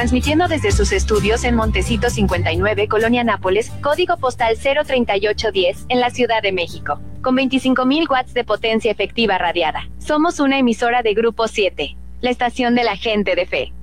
transmitiendo desde sus estudios en Montecito 59, Colonia Nápoles, código postal 03810, en la Ciudad de México, con 25.000 watts de potencia efectiva radiada. Somos una emisora de Grupo 7, la estación de la gente de fe.